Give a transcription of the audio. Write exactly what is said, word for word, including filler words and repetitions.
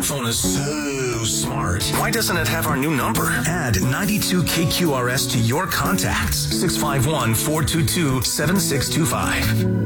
smartphone is so smart. Why doesn't it have our new number? Add ninety-two K Q R S to your contacts. six five one, four two two, seven six two five.